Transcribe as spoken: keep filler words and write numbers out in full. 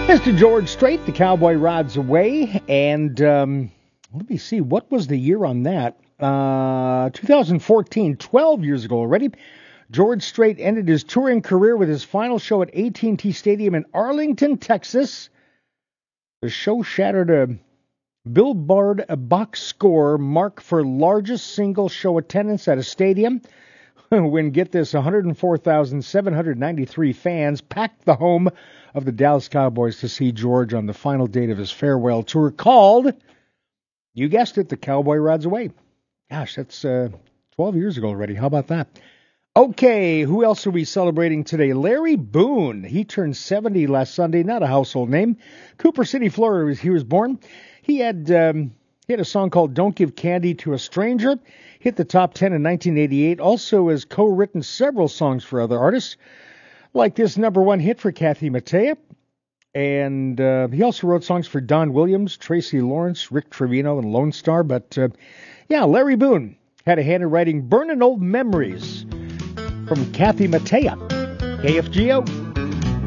Mister George Strait, the Cowboy Rides Away, and um, let me see, what was the year on that? Uh, twenty fourteen, twelve years ago already. George Strait ended his touring career with his final show at A T and T Stadium in Arlington, Texas. The show shattered a Billboard box score mark for largest single show attendance at a stadium when, get this, one hundred four thousand seven hundred ninety-three fans packed the home of the Dallas Cowboys to see George on the final date of his farewell tour called, you guessed it, The Cowboy Rides Away. Gosh, that's uh, twelve years ago already. How about that? Okay, who else are we celebrating today? Larry Boone. He turned seventy last Sunday. Not a household name. Cooper City, Florida, he was born. He had um, he had a song called Don't Give Candy to a Stranger. Hit the top ten in nineteen eighty-eight. Also has co-written several songs for other artists, like this number one hit for Kathy Mattea. And uh, he also wrote songs for Don Williams, Tracy Lawrence, Rick Trevino, and Lone Star. But, uh, yeah, Larry Boone had a hand in writing Burnin' Old Memories from Kathy Mattea. K F G O.